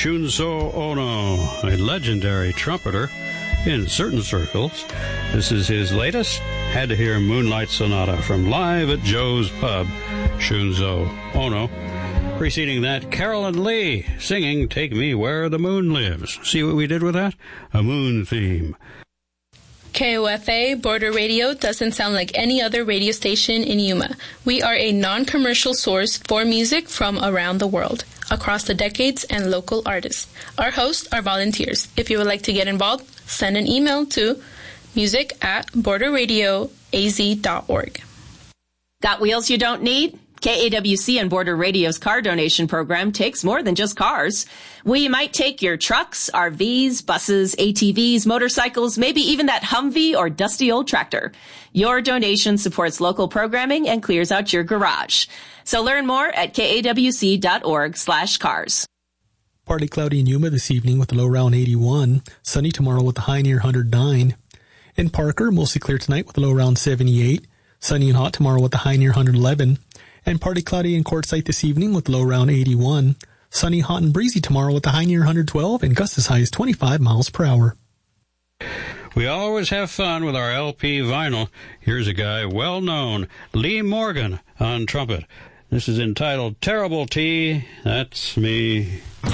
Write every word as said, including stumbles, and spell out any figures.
Shunzo Ono, a legendary trumpeter in certain circles. This is his latest. Had to hear Moonlight Sonata from Live at Joe's Pub, Shunzo Ono. Preceding that, Carolyn Lee singing Take Me Where the Moon Lives. See what we did with that? A moon theme. K O F A Border Radio doesn't sound like any other radio station in Yuma. We are a non-commercial source for music from around the world, across the decades and local artists. Our hosts are volunteers. If you would like to get involved, send an email to music at border radio a z dot org. Got wheels you don't need? K A W C and Border Radio's car donation program takes more than just cars. We might take your trucks, R Vs, buses, A T Vs, motorcycles, maybe even that Humvee or dusty old tractor. Your donation supports local programming and clears out your garage. So learn more at kawc.org slash cars. Partly cloudy in Yuma this evening with a low around eighty-one. Sunny tomorrow with a high near one hundred nine. In Parker, mostly clear tonight with a low around seventy-eight. Sunny and hot tomorrow with a high near one hundred eleven. And partly cloudy in Quartzsite this evening with low around eighty-one. Sunny, hot, and breezy tomorrow with a high near one hundred twelve and gusts as high as twenty-five miles per hour. We always have fun with our L P vinyl. Here's a guy well known, Lee Morgan, on trumpet. This is entitled Terrible T. That's me.